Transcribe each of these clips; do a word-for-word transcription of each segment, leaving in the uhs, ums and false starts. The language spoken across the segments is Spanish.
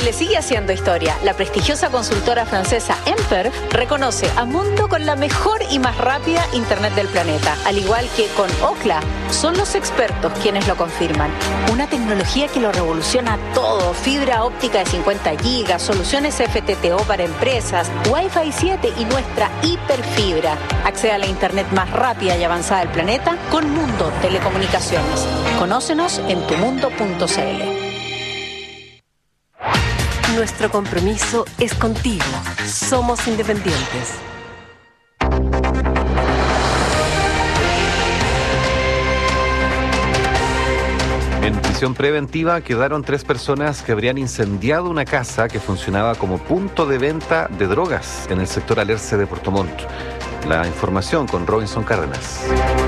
Chile sigue haciendo historia. La prestigiosa consultora francesa Emper reconoce a Mundo con la mejor y más rápida Internet del planeta. Al igual que con Ookla, son los expertos quienes lo confirman. Una tecnología que lo revoluciona todo. Fibra óptica de cincuenta gigas, soluciones F T T O para empresas, Wi-Fi siete y nuestra hiperfibra. Accede a la Internet más rápida y avanzada del planeta con Mundo Telecomunicaciones. Conócenos en tu mundo punto c l. Nuestro compromiso es contigo. Somos independientes. En prisión preventiva quedaron tres personas que habrían incendiado una casa que funcionaba como punto de venta de drogas en el sector Alerce de Puerto Montt. La información con Robinson Cárdenas.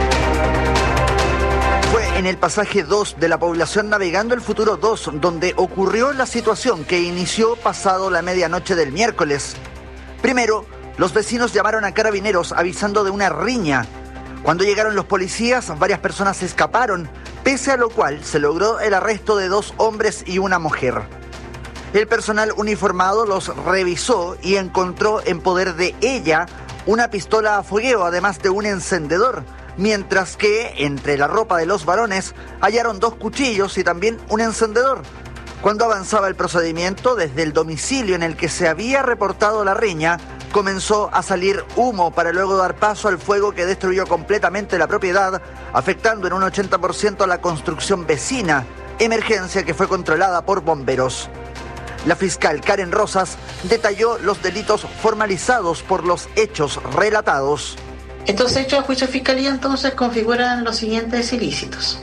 En el pasaje dos de la población Navegando el Futuro dos, donde ocurrió la situación que inició pasado la medianoche del miércoles. Primero, los vecinos llamaron a carabineros avisando de una riña. Cuando llegaron los policías, varias personas escaparon, pese a lo cual se logró el arresto de dos hombres y una mujer. El personal uniformado los revisó y encontró en poder de ella una pistola a fogueo, además de un encendedor, mientras que entre la ropa de los varones hallaron dos cuchillos y también un encendedor. Cuando avanzaba el procedimiento, desde el domicilio en el que se había reportado la riña, comenzó a salir humo para luego dar paso al fuego que destruyó completamente la propiedad, afectando en un ochenta por ciento a la construcción vecina, emergencia que fue controlada por bomberos. La fiscal Karen Rosas detalló los delitos formalizados por los hechos relatados. Estos hechos a juicio de fiscalía entonces configuran los siguientes ilícitos.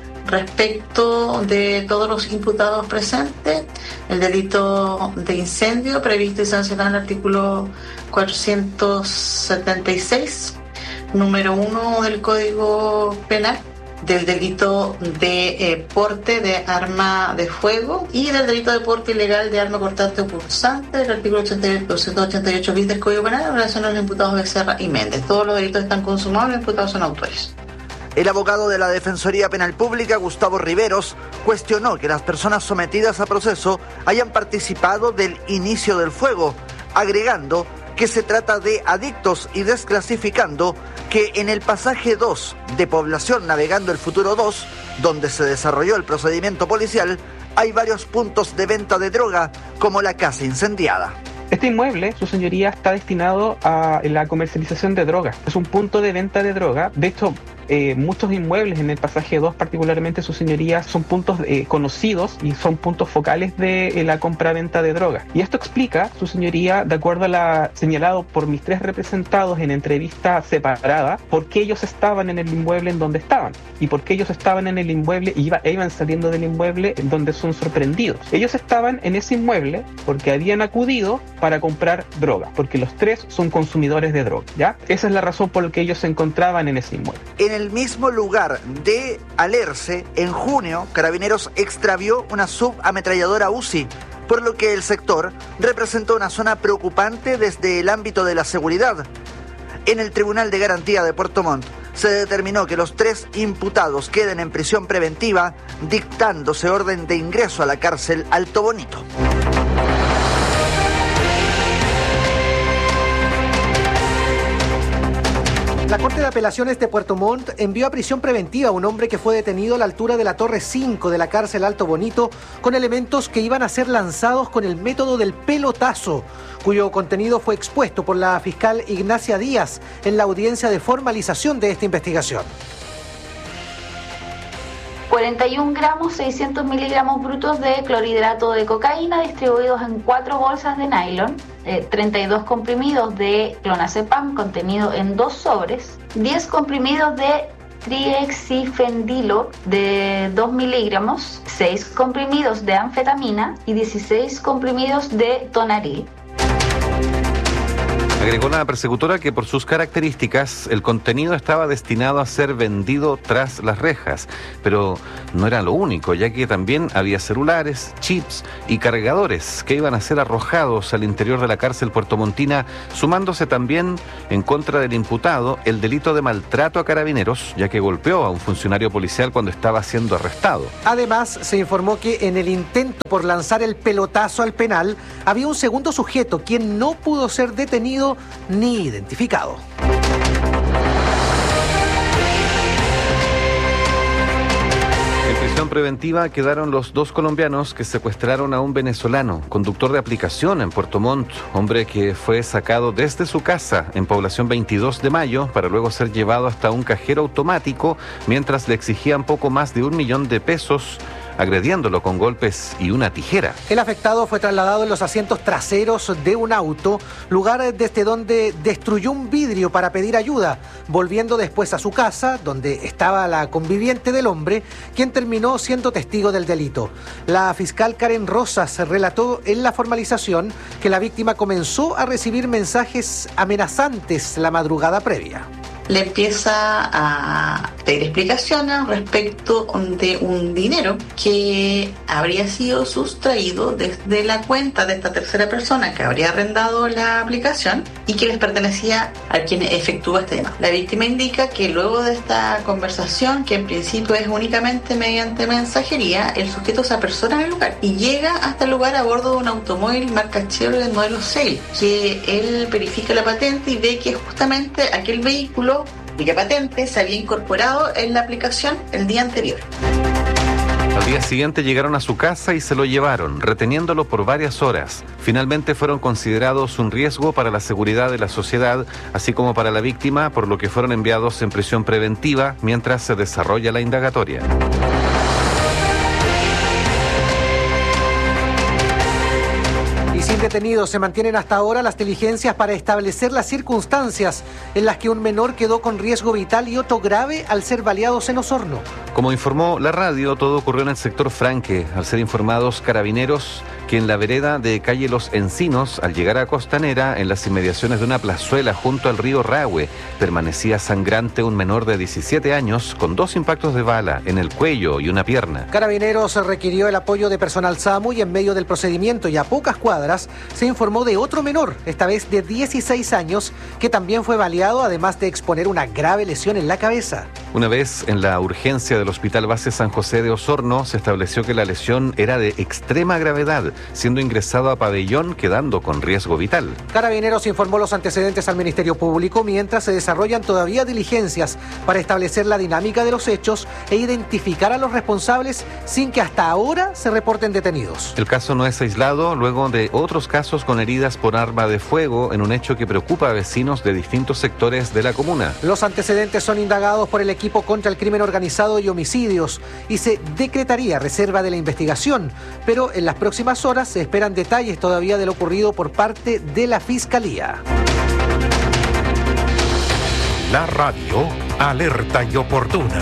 Respecto de todos los imputados presentes, el delito de incendio previsto y sancionado en el artículo cuatrocientos setenta y seis, número uno del Código Penal, del delito de eh, porte de arma de fuego y del delito de porte ilegal de arma cortante o punzante del artículo doscientos ochenta y ocho bis del Código Penal en relación a los imputados Becerra y Méndez. Todos los delitos están consumados, los imputados son autores. El abogado de la Defensoría Penal Pública, Gustavo Riveros, cuestionó que las personas sometidas a proceso hayan participado del inicio del fuego, agregando que se trata de adictos y desclasificando que en el pasaje dos de Población Navegando el Futuro dos, donde se desarrolló el procedimiento policial, hay varios puntos de venta de droga, como la casa incendiada. Este inmueble, su señoría, está destinado a la comercialización de drogas. Es un punto de venta de droga. De hecho, eh, muchos inmuebles en el pasaje dos, particularmente su señoría, son puntos eh, conocidos y son puntos focales de eh, la compra-venta de drogas. Y esto explica, su señoría, de acuerdo a la señalado por mis tres representados en entrevista separada, por qué ellos estaban en el inmueble en donde estaban y por qué ellos estaban en el inmueble y iba, e iban saliendo del inmueble en donde son sorprendidos. Ellos estaban en ese inmueble porque habían acudido para comprar droga, porque los tres son consumidores de droga, ¿ya? Esa es la razón por la que ellos se encontraban en ese inmueble. En el mismo lugar de Alerce, en junio, Carabineros extravió una subametralladora U Z I, por lo que el sector representó una zona preocupante desde el ámbito de la seguridad. En el Tribunal de Garantía de Puerto Montt se determinó que los tres imputados queden en prisión preventiva, dictándose orden de ingreso a la cárcel Alto Bonito. La Corte de Apelaciones de Puerto Montt envió a prisión preventiva a un hombre que fue detenido a la altura de la Torre cinco de la cárcel Alto Bonito con elementos que iban a ser lanzados con el método del pelotazo, cuyo contenido fue expuesto por la fiscal Ignacia Díaz en la audiencia de formalización de esta investigación. cuarenta y un gramos, seiscientos miligramos brutos de clorhidrato de cocaína distribuidos en cuatro bolsas de nylon, eh, treinta y dos comprimidos de clonazepam contenido en dos sobres, diez comprimidos de triexifendilo de dos miligramos, seis comprimidos de anfetamina y dieciséis comprimidos de tonaril. Agregó la persecutora que por sus características el contenido estaba destinado a ser vendido tras las rejas, pero no era lo único, ya que también había celulares, chips y cargadores que iban a ser arrojados al interior de la cárcel puertomontina, sumándose también en contra del imputado el delito de maltrato a carabineros, ya que golpeó a un funcionario policial cuando estaba siendo arrestado. Además, se informó que en el intento por lanzar el pelotazo al penal había un segundo sujeto quien no pudo ser detenido ni identificado. En prisión preventiva quedaron los dos colombianos que secuestraron a un venezolano, conductor de aplicación en Puerto Montt, hombre que fue sacado desde su casa en Población veintidós de Mayo para luego ser llevado hasta un cajero automático mientras le exigían poco más de un millón de pesos, agrediéndolo con golpes y una tijera. El afectado fue trasladado en los asientos traseros de un auto, lugar desde donde destruyó un vidrio para pedir ayuda, volviendo después a su casa, donde estaba la conviviente del hombre, quien terminó siendo testigo del delito. La fiscal Karen Rosas relató en la formalización que la víctima comenzó a recibir mensajes amenazantes la madrugada previa. Le empieza a pedir explicaciones respecto de un dinero que habría sido sustraído desde la cuenta de esta tercera persona que habría arrendado la aplicación y que les pertenecía a quien efectúa este dinero. La víctima indica que luego de esta conversación, que en principio es únicamente mediante mensajería, el sujeto se apersona en el lugar y llega hasta el lugar a bordo de un automóvil marca Chevrolet modelo Sail, que él verifica la patente y ve que justamente aquel vehículo cuya patente se había incorporado en la aplicación el día anterior. Al día siguiente llegaron a su casa y se lo llevaron, reteniéndolo por varias horas. Finalmente fueron considerados un riesgo para la seguridad de la sociedad, así como para la víctima, por lo que fueron enviados en prisión preventiva mientras se desarrolla la indagatoria. Sin detenidos, se mantienen hasta ahora las diligencias para establecer las circunstancias en las que un menor quedó con riesgo vital y otro grave al ser baleados en Osorno. Como informó la radio, todo ocurrió en el sector Franque, al ser informados carabineros que en la vereda de calle Los Encinos, al llegar a Costanera, en las inmediaciones de una plazuela junto al río Rahue, permanecía sangrante un menor de diecisiete años con dos impactos de bala en el cuello y una pierna. Carabineros requirió el apoyo de personal SAMU y en medio del procedimiento y a pocas cuadras se informó de otro menor, esta vez de dieciséis años, que también fue baleado, además de exponer una grave lesión en la cabeza. Una vez en la urgencia del Hospital Base San José de Osorno, se estableció que la lesión era de extrema gravedad, siendo ingresado a pabellón, quedando con riesgo vital. Carabineros informó los antecedentes al Ministerio Público mientras se desarrollan todavía diligencias para establecer la dinámica de los hechos e identificar a los responsables sin que hasta ahora se reporten detenidos. El caso no es aislado luego de otros casos con heridas por arma de fuego en un hecho que preocupa a vecinos de distintos sectores de la comuna. Los antecedentes son indagados por el equipo contra el crimen organizado y homicidios y se decretaría reserva de la investigación, pero en las próximas horas se esperan detalles todavía de lo ocurrido por parte de la Fiscalía. La radio, alerta y oportuna.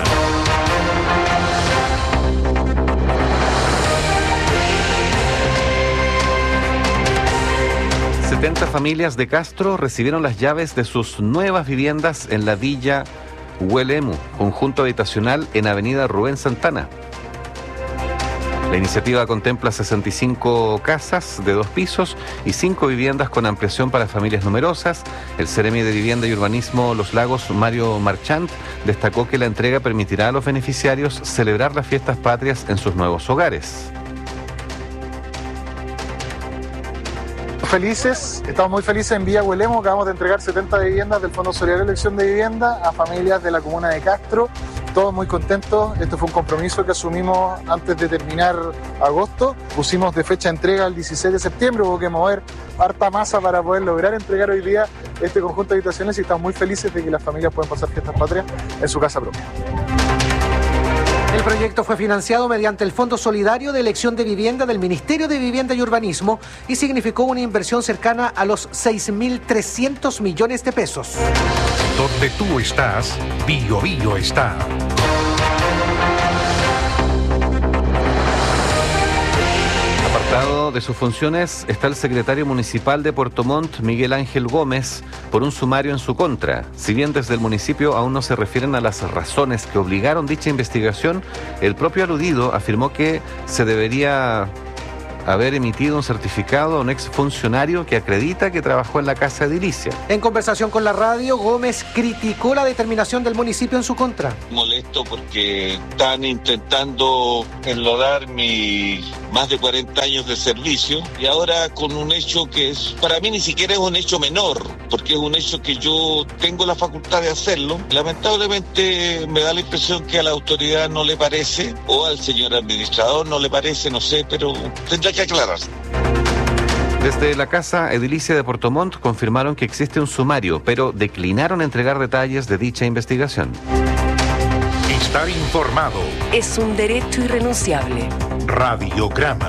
setenta familias de Castro recibieron las llaves de sus nuevas viviendas en la Villa Huelemu, conjunto habitacional en Avenida Rubén Santana. La iniciativa contempla sesenta y cinco casas de dos pisos y cinco viviendas con ampliación para familias numerosas. El Seremi de Vivienda y Urbanismo Los Lagos, Mario Marchant, destacó que la entrega permitirá a los beneficiarios celebrar las fiestas patrias en sus nuevos hogares. Felices, estamos muy felices en Villa Huelemu, acabamos de entregar setenta viviendas del Fondo Solidario de Elección de Vivienda a familias de la comuna de Castro, todos muy contentos. Este fue un compromiso que asumimos antes de terminar agosto, pusimos de fecha de entrega el dieciséis de septiembre, hubo que mover harta masa para poder lograr entregar hoy día este conjunto de habitaciones y estamos muy felices de que las familias puedan pasar fiestas patrias en su casa propia. El proyecto fue financiado mediante el Fondo Solidario de Elección de Vivienda del Ministerio de Vivienda y Urbanismo y significó una inversión cercana a los seis mil trescientos millones de pesos. Donde tú estás, Bio Bio está. Apartado Retirado de sus funciones está el secretario municipal de Puerto Montt, Miguel Ángel Gómez, por un sumario en su contra. Si bien desde el municipio aún no se refieren a las razones que obligaron dicha investigación, el propio aludido afirmó que se debería haber emitido un certificado a un exfuncionario que acredita que trabajó en la casa edilicia. En conversación con la radio, Gómez criticó la determinación del municipio en su contra. Molesto porque están intentando enlodar mis más de cuarenta años de servicio y ahora con un hecho que es, para mí ni siquiera es un hecho menor, porque es un hecho que yo tengo la facultad de hacerlo. Lamentablemente me da la impresión que a la autoridad no le parece, o al señor administrador no le parece, no sé, pero tendrá que aclararse. Desde la Casa Edilicia de Puerto Montt confirmaron que existe un sumario, pero declinaron entregar detalles de dicha investigación. Estar informado es un derecho irrenunciable. Radiograma.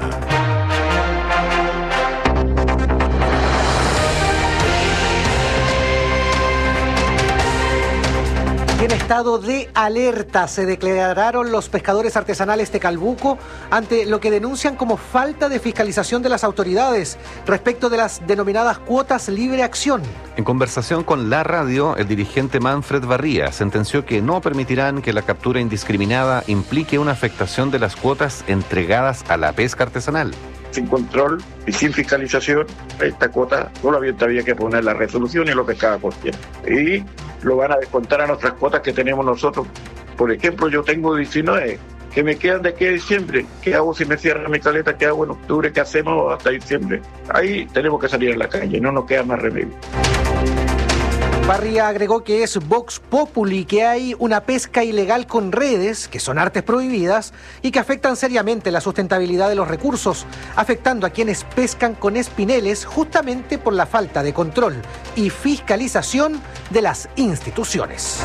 En estado de alerta se declararon los pescadores artesanales de Calbuco ante lo que denuncian como falta de fiscalización de las autoridades respecto de las denominadas cuotas libre acción. En conversación con la radio, el dirigente Manfred Barría sentenció que no permitirán que la captura indiscriminada implique una afectación de las cuotas entregadas a la pesca artesanal. Sin control y sin fiscalización, esta cuota solamente había que poner la resolución y lo pescaba cualquiera. Y lo van a descontar a nuestras cuotas que tenemos nosotros. Por ejemplo, yo tengo diecinueve, que me quedan de aquí a diciembre. ¿Qué hago si me cierra mi caleta? ¿Qué hago en octubre? ¿Qué hacemos hasta diciembre? Ahí tenemos que salir a la calle, no nos queda más remedio. Barría agregó que es Vox Populi, que hay una pesca ilegal con redes, que son artes prohibidas, y que afectan seriamente la sustentabilidad de los recursos, afectando a quienes pescan con espineles justamente por la falta de control y fiscalización de las instituciones.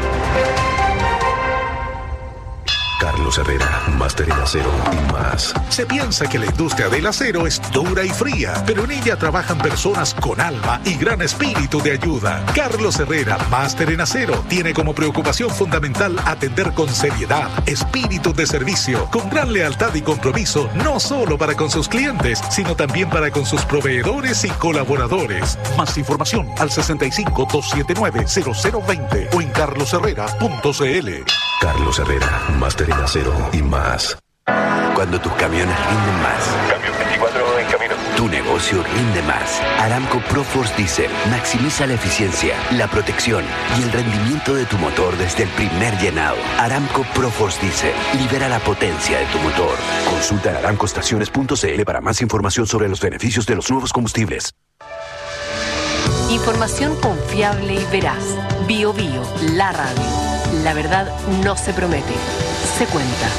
Carlos Herrera, Máster en Acero y más. Se piensa que la industria del acero es dura y fría, pero en ella trabajan personas con alma y gran espíritu de ayuda. Carlos Herrera, Máster en Acero, tiene como preocupación fundamental atender con seriedad, espíritu de servicio, con gran lealtad y compromiso, no solo para con sus clientes, sino también para con sus proveedores y colaboradores. Más información al sesenta y cinco, doscientos setenta y nueve, cero cero veinte o en carlos herrera punto c l. Carlos Herrera, Máster en Acero y más. Cuando tus camiones rinden más. Camión veinticuatro en camino. Tu negocio rinde más. Aramco ProForce Diesel maximiza la eficiencia, la protección y el rendimiento de tu motor desde el primer llenado. Aramco ProForce Diesel libera la potencia de tu motor. Consulta en aramco estaciones punto c l para más información sobre los beneficios de los nuevos combustibles. Información confiable y veraz. Bio Bio, la radio. La verdad no se promete, se cuenta.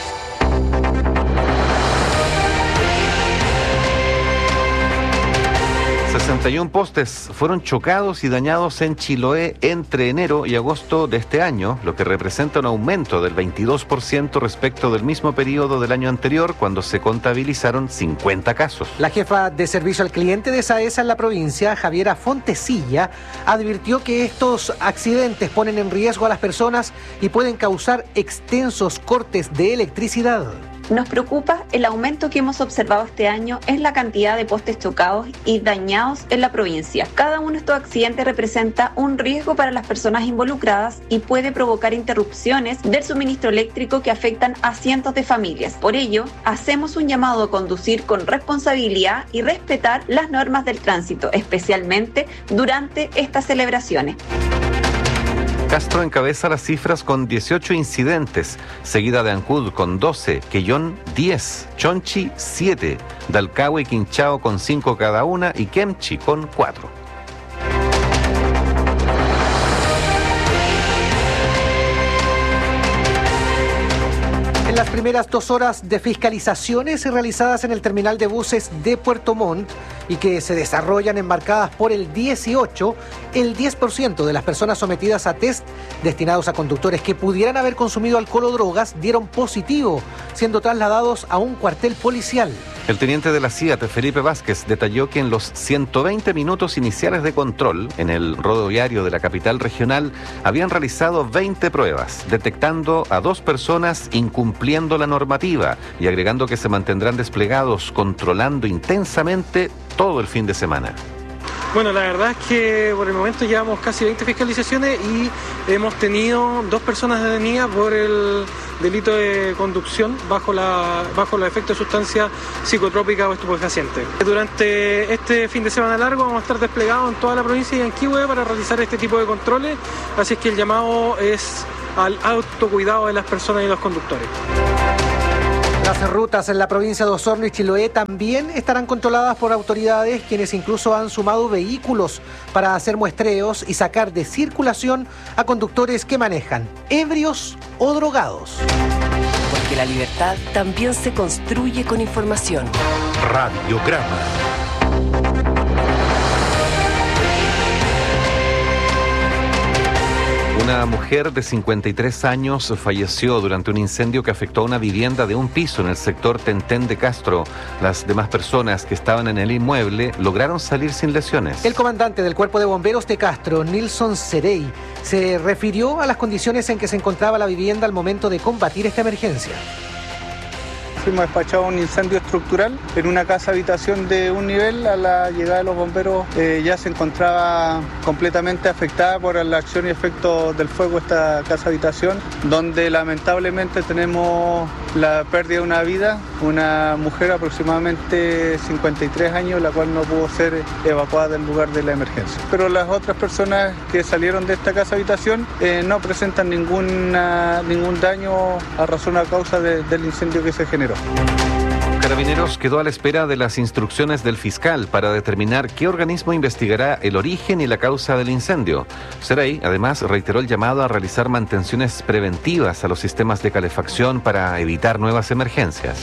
sesenta y un postes fueron chocados y dañados en Chiloé entre enero y agosto de este año, lo que representa un aumento del veintidós por ciento respecto del mismo periodo del año anterior, cuando se contabilizaron cincuenta casos. La jefa de servicio al cliente de SAESA en la provincia, Javiera Fontecilla, advirtió que estos accidentes ponen en riesgo a las personas y pueden causar extensos cortes de electricidad. Nos preocupa el aumento que hemos observado este año en la cantidad de postes chocados y dañados en la provincia. Cada uno de estos accidentes representa un riesgo para las personas involucradas y puede provocar interrupciones del suministro eléctrico que afectan a cientos de familias. Por ello, hacemos un llamado a conducir con responsabilidad y respetar las normas del tránsito, especialmente durante estas celebraciones. Castro encabeza las cifras con dieciocho incidentes, seguida de Ancud con doce, Quellón diez, Chonchi siete, Dalcahue y Quinchao con cinco cada una y Kemchi con cuatro. En las primeras dos horas de fiscalizaciones realizadas en el terminal de buses de Puerto Montt y que se desarrollan enmarcadas por el dieciocho, el diez por ciento de las personas sometidas a test destinados a conductores que pudieran haber consumido alcohol o drogas dieron positivo, siendo trasladados a un cuartel policial. El teniente de la C I A T, Felipe Vázquez, detalló que en los ciento veinte minutos iniciales de control en el rodoviario de la capital regional habían realizado veinte pruebas, detectando a dos personas incumpliendo la normativa y agregando que se mantendrán desplegados controlando intensamente todo el fin de semana. Bueno, la verdad es que por el momento llevamos casi veinte fiscalizaciones y hemos tenido dos personas detenidas por el delito de conducción bajo la bajo los efectos de sustancias psicotrópicas o estupefacientes. Durante este fin de semana largo vamos a estar desplegados en toda la provincia de Yanquihue para realizar este tipo de controles, así es que el llamado es al autocuidado de las personas y los conductores. Las rutas en la provincia de Osorno y Chiloé también estarán controladas por autoridades, quienes incluso han sumado vehículos para hacer muestreos y sacar de circulación a conductores que manejan ebrios o drogados. Porque la libertad también se construye con información. Radiograma. Una mujer de cincuenta y tres años falleció durante un incendio que afectó a una vivienda de un piso en el sector Tentén de Castro. Las demás personas que estaban en el inmueble lograron salir sin lesiones. El comandante del Cuerpo de Bomberos de Castro, Nilson Cerey, se refirió a las condiciones en que se encontraba la vivienda al momento de combatir esta emergencia. Fuimos despachados a un incendio estructural en una casa habitación de un nivel. A la llegada de los bomberos eh, ya se encontraba completamente afectada por la acción y efecto del fuego esta casa habitación, donde lamentablemente tenemos la pérdida de una vida, una mujer aproximadamente cincuenta y tres años, la cual no pudo ser evacuada del lugar de la emergencia. Pero las otras personas que salieron de esta casa habitación eh, no presentan ninguna, ningún daño a razón a causa de, del incendio que se generó. Carabineros quedó a la espera de las instrucciones del fiscal para determinar qué organismo investigará el origen y la causa del incendio. Cerey, además, reiteró el llamado a realizar mantenciones preventivas a los sistemas de calefacción para evitar nuevas emergencias.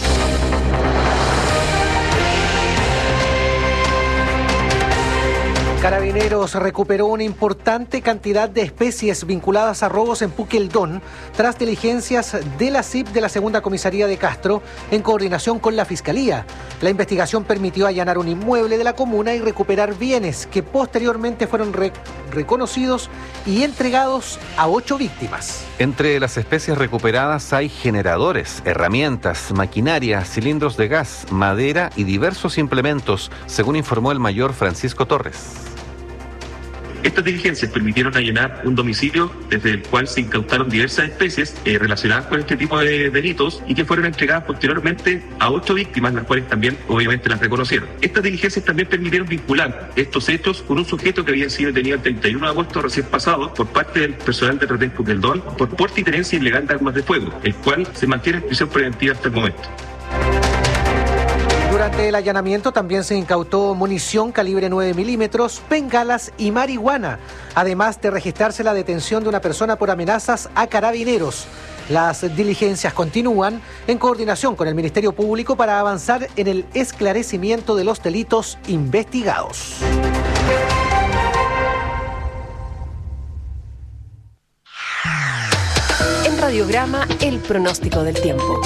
Carabineros recuperó una importante cantidad de especies vinculadas a robos en Puqueldón tras diligencias de la C I P de la Segunda Comisaría de Castro en coordinación con la Fiscalía. La investigación permitió allanar un inmueble de la comuna y recuperar bienes que posteriormente fueron re- reconocidos y entregados a ocho víctimas. Entre las especies recuperadas hay generadores, herramientas, maquinaria, cilindros de gas, madera y diversos implementos, según informó el mayor Francisco Torres. Estas diligencias permitieron allanar un domicilio desde el cual se incautaron diversas especies eh, relacionadas con este tipo de delitos y que fueron entregadas posteriormente a ocho víctimas, las cuales también obviamente las reconocieron. Estas diligencias también permitieron vincular estos hechos con un sujeto que había sido detenido el treinta y uno de agosto recién pasado por parte del personal de Retén Puqueldón por porte y tenencia ilegal de armas de fuego, el cual se mantiene en prisión preventiva hasta el momento. Durante el allanamiento también se incautó munición calibre nueve milímetros, bengalas y marihuana, además de registrarse la detención de una persona por amenazas a carabineros. Las diligencias continúan en coordinación con el Ministerio Público para avanzar en el esclarecimiento de los delitos investigados. En Radiograma, el pronóstico del tiempo.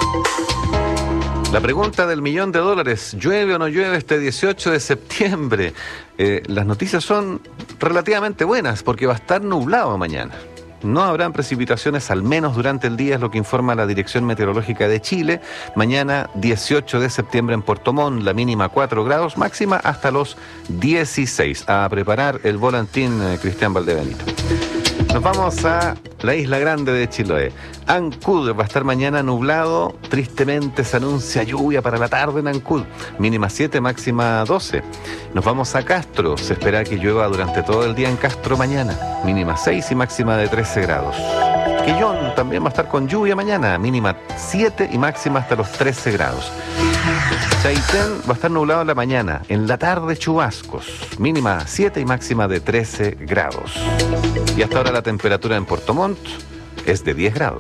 La pregunta del millón de dólares, ¿llueve o no llueve este dieciocho de septiembre? Eh, las noticias son relativamente buenas porque va a estar nublado mañana. No habrán precipitaciones, al menos durante el día, es lo que informa la Dirección Meteorológica de Chile. Mañana, dieciocho de septiembre en Puerto Montt, la mínima cuatro grados, máxima hasta los dieciséis. A preparar el volantín, eh, Cristian Valdebenito. Nos vamos a la isla grande de Chiloé. Ancud va a estar mañana nublado. Tristemente se anuncia lluvia para la tarde en Ancud. Mínima siete, máxima doce. Nos vamos a Castro. Se espera que llueva durante todo el día en Castro mañana. Mínima seis y máxima de trece grados. Quillón también va a estar con lluvia mañana. Mínima siete y máxima hasta los trece grados. Chaitén va a estar nublado en la mañana. En la tarde chubascos. Mínima siete y máxima de trece grados. Y hasta ahora la temperatura en Puerto Montt es de diez grados.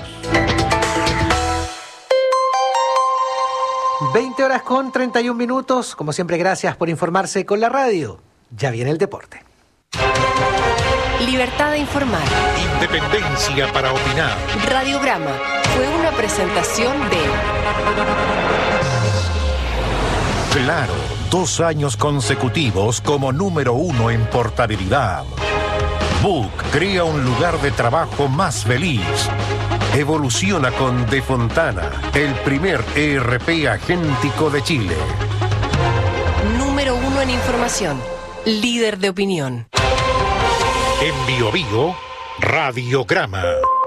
veinte horas con treinta y un minutos. Como siempre, gracias por informarse con la radio. Ya viene el deporte. Libertad de informar. Independencia para opinar. Radiograma fue una presentación de Claro, dos años consecutivos como número uno en portabilidad. Book crea un lugar de trabajo más feliz. Evoluciona con De Fontana, el primer E R P agéntico de Chile. Número uno en información, líder de opinión. En Bio Bio, Radiograma.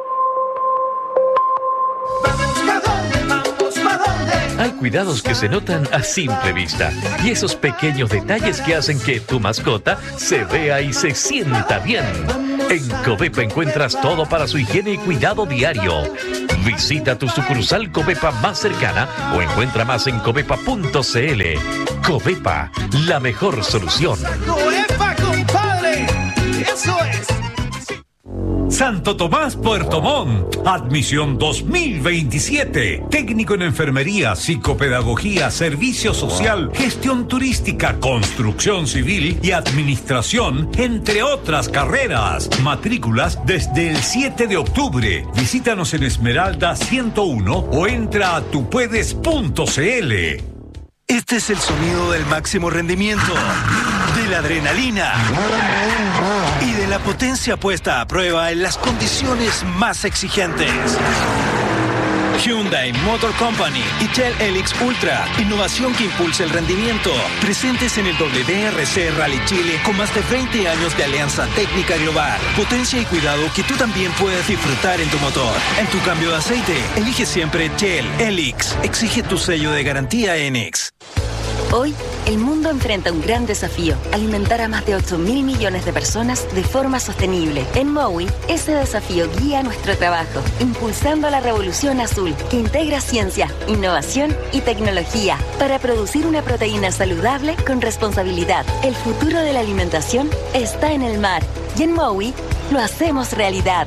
Hay cuidados que se notan a simple vista y esos pequeños detalles que hacen que tu mascota se vea y se sienta bien. En Covepa encuentras todo para su higiene y cuidado diario. Visita tu sucursal Covepa más cercana o encuentra más en covepa punto cl. Covepa, la mejor solución. ¡Covepa, compadre! ¡Eso es! Santo Tomás, Puerto Montt. Admisión dos mil veintisiete. Técnico en enfermería, psicopedagogía, servicio social, gestión turística, construcción civil y administración, entre otras carreras. Matrículas desde el siete de octubre. Visítanos en Esmeralda ciento uno o entra a tupuedes punto cl. Este es el sonido del máximo rendimiento, de la adrenalina y de la potencia puesta a prueba en las condiciones más exigentes. Hyundai Motor Company y Shell Helix Ultra, innovación que impulsa el rendimiento. Presentes en el W R C Rally Chile con más de veinte años de alianza técnica global. Potencia y cuidado que tú también puedes disfrutar en tu motor. En tu cambio de aceite, elige siempre Shell Helix. Exige tu sello de garantía Enix. Hoy, el mundo enfrenta un gran desafío: alimentar a más de ocho mil millones de personas de forma sostenible. En Mowi, ese desafío guía nuestro trabajo, impulsando la revolución azul, que integra ciencia, innovación y tecnología para producir una proteína saludable con responsabilidad. El futuro de la alimentación está en el mar, y en Mowi lo hacemos realidad.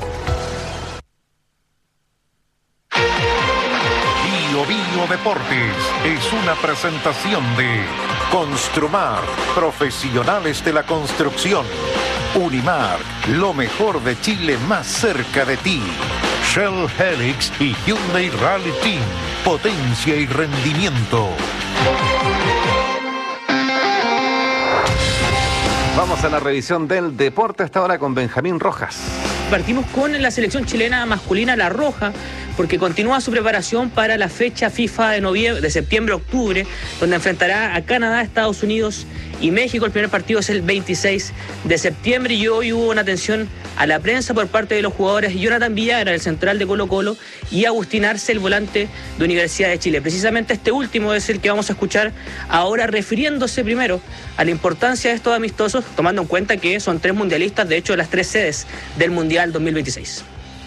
Bio Bio Deportes es una presentación de Construmar, profesionales de la construcción. Unimar, lo mejor de Chile más cerca de ti. Shell Helix y Hyundai Rally Team, potencia y rendimiento. Vamos a la revisión del deporte hasta ahora con Benjamín Rojas. Partimos con la selección chilena masculina, la Roja, porque continúa su preparación para la fecha FIFA de noviembre, de septiembre-octubre, donde enfrentará a Canadá, Estados Unidos y México. El primer partido es el veintiséis de septiembre y hoy hubo una atención a la prensa por parte de los jugadores Jonathan Villagra, el central de Colo-Colo, y Agustín Arce, el volante de Universidad de Chile. Precisamente este último es el que vamos a escuchar ahora, refiriéndose primero a la importancia de estos amistosos, tomando en cuenta que son tres mundialistas, de hecho las tres sedes del Mundial dos mil veintiséis.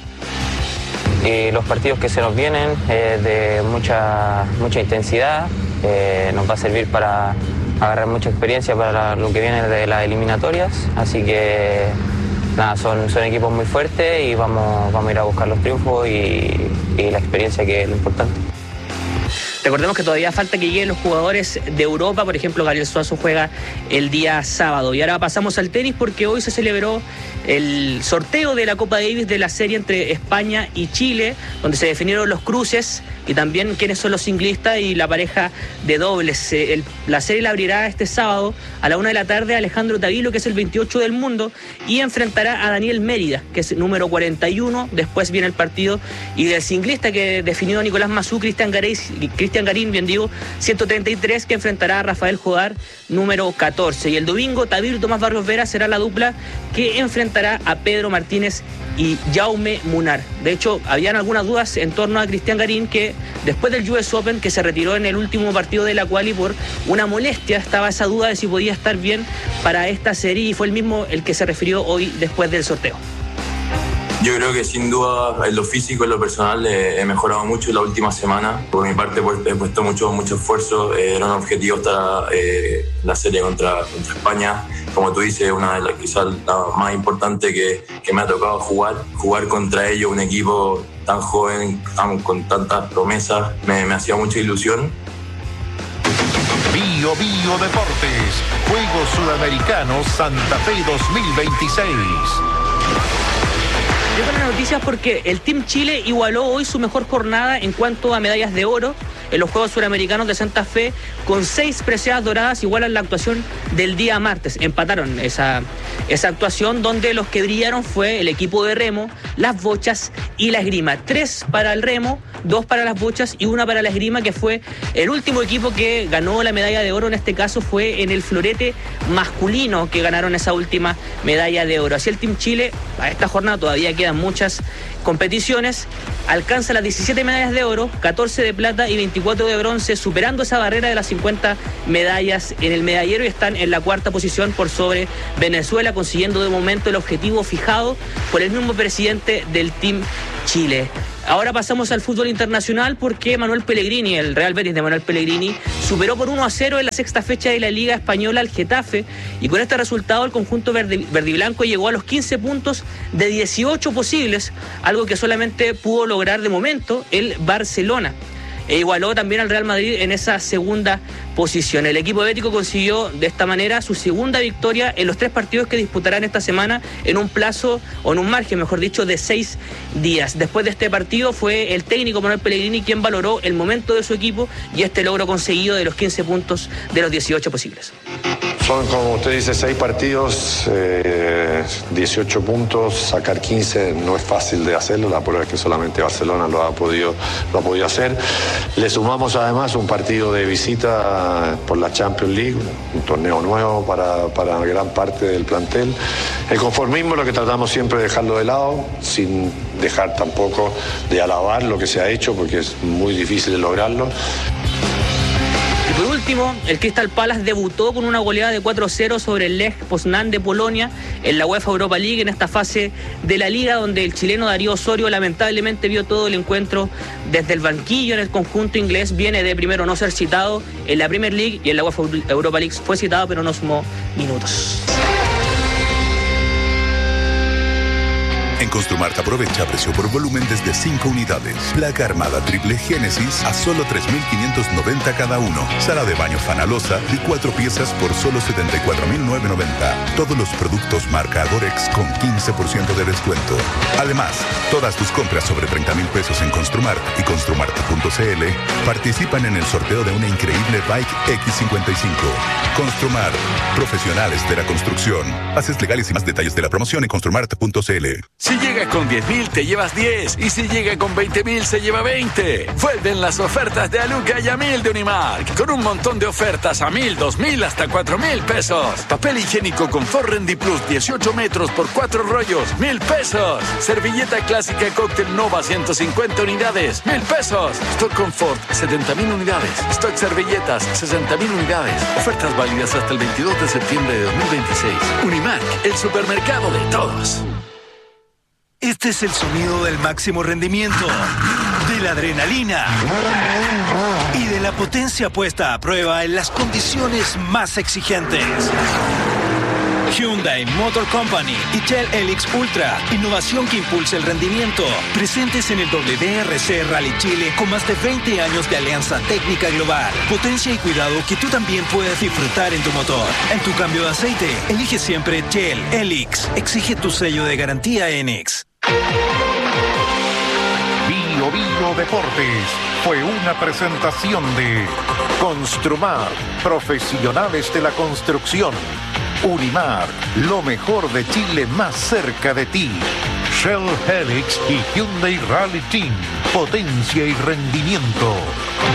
Y los partidos que se nos vienen eh, de mucha, mucha intensidad, eh, nos va a servir para agarrar mucha experiencia para lo que viene de las eliminatorias, así que nada, son, son equipos muy fuertes y vamos, vamos a ir a buscar los triunfos y, y la experiencia, que es lo importante. Recordemos que todavía falta que lleguen los jugadores de Europa, por ejemplo, Gabriel Suazo juega el día sábado. Y ahora pasamos al tenis porque hoy se celebró el sorteo de la Copa Davis de la serie entre España y Chile, donde se definieron los cruces y también quiénes son los singlistas y la pareja de dobles. El, la serie la abrirá este sábado a la una de la tarde Alejandro Tavilo, que es el veintiocho del mundo, y enfrentará a Daniel Mérida, que es el número cuarenta y uno. Después viene el partido y del singlista que definió Nicolás Mazú, Cristian Garín, Cristian Garín, bien digo, ciento treinta y tres, que enfrentará a Rafael Jodar, número catorce. Y el domingo, Tavilo Tomás Barrios Vera será la dupla que enfrentará a Pedro Martínez y Jaume Munar. De hecho, habían algunas dudas en torno a Cristian Garín, que después del U S Open, que se retiró en el último partido de la quali por una molestia, estaba esa duda de si podía estar bien para esta serie, y fue el mismo el que se refirió hoy después del sorteo. Yo creo que sin duda en lo físico, en lo personal, eh, he mejorado mucho la última semana. Por mi parte, pues, he puesto mucho, mucho esfuerzo. Eh, era un objetivo estar eh, la serie contra, contra España. Como tú dices, una de las quizás la más importante que, que me ha tocado jugar. Jugar contra ellos, un equipo tan joven, tan, con tantas promesas, me, me hacía mucha ilusión. Bio Bio Deportes, Juegos Sudamericanos Santa Fe dos mil veintiséis. Yo con las noticias porque el Team Chile igualó hoy su mejor jornada en cuanto a medallas de oro. en los Juegos Suramericanos de Santa Fe con seis preseas doradas, igual a la actuación del día martes. Empataron esa, esa actuación, donde los que brillaron fue el equipo de remo, las bochas y la esgrima. Tres para el remo, dos para las bochas y una para la esgrima, que fue el último equipo que ganó la medalla de oro. En este caso fue en el florete masculino que ganaron esa última medalla de oro. Así el Team Chile, a esta jornada todavía quedan muchas competiciones, alcanza las diecisiete medallas de oro, catorce de plata y veinticuatro de bronce, superando esa barrera de las cincuenta medallas en el medallero, y están en la cuarta posición por sobre Venezuela, consiguiendo de momento el objetivo fijado por el mismo presidente del Team Chile. Ahora pasamos al fútbol internacional, porque Manuel Pellegrini, el Real Betis de Manuel Pellegrini, superó por uno a cero en la sexta fecha de la Liga Española al Getafe, y con este resultado el conjunto verde, verdiblanco llegó a los quince puntos de dieciocho posibles, algo que solamente pudo lograr de momento el Barcelona. E igualó también al Real Madrid en esa segunda posición. El equipo bético consiguió de esta manera su segunda victoria en los tres partidos que disputarán esta semana en un plazo, o en un margen, mejor dicho, de seis días. Después de este partido fue el técnico Manuel Pellegrini quien valoró el momento de su equipo y este logro conseguido de los quince puntos de los dieciocho posibles. Son, como usted dice, seis partidos, eh, dieciocho puntos, sacar quince no es fácil de hacerlo, la prueba es que solamente Barcelona lo ha podido, lo ha podido hacer. Le sumamos además un partido de visita por la Champions League, un torneo nuevo para, para gran parte del plantel. El conformismo es lo que tratamos siempre de dejarlo de lado, sin dejar tampoco de alabar lo que se ha hecho, porque es muy difícil de lograrlo. Por último, el Crystal Palace debutó con una goleada de cuatro a cero sobre el Lech Poznan de Polonia en la UEFA Europa League, en esta fase de la liga, donde el chileno Darío Osorio lamentablemente vio todo el encuentro desde el banquillo. En el conjunto inglés viene de primero no ser citado en la Premier League, y en la UEFA Europa League fue citado pero no sumó minutos. En Construmart aprovecha precio por volumen desde cinco unidades. Placa armada triple Génesis a solo tres mil quinientos noventa cada uno. Sala de baño Fanalosa y cuatro piezas por solo setenta y cuatro mil novecientos noventa. Todos los productos marca Adorex con quince por ciento de descuento. Además, todas tus compras sobre treinta mil pesos en Construmart y construmart punto c l participan en el sorteo de una increíble Bike X cincuenta y cinco. Construmart, profesionales de la construcción. Bases legales y más detalles de la promoción en construmart punto c l. Si llega con diez mil, te llevas diez. Y si llega con veinte mil, se lleva veinte. Vuelven las ofertas de Aluca y a mil de Unimark. Con un montón de ofertas a mil, dos mil, hasta cuatro mil pesos. Papel higiénico Confort Rendi Plus, dieciocho metros por cuatro rollos, mil pesos. Servilleta clásica Cóctel Nova, ciento cincuenta unidades, mil pesos. Stock Confort, setenta mil unidades. Stock Servilletas, sesenta mil unidades. Ofertas válidas hasta el veintidós de septiembre de dos mil veintiséis. Unimark, el supermercado de todos. Este es el sonido del máximo rendimiento, de la adrenalina y de la potencia puesta a prueba en las condiciones más exigentes. Hyundai Motor Company y Shell Helix Ultra, innovación que impulsa el rendimiento. Presentes en el W R C Rally Chile con más de veinte años de alianza técnica global. Potencia y cuidado que tú también puedes disfrutar en tu motor. En tu cambio de aceite, elige siempre Shell Helix. Exige tu sello de garantía Enix. Bio Bio Deportes fue una presentación de Construmar, profesionales de la construcción. Unimar, lo mejor de Chile más cerca de ti. Shell Helix y Hyundai Rally Team, potencia y rendimiento.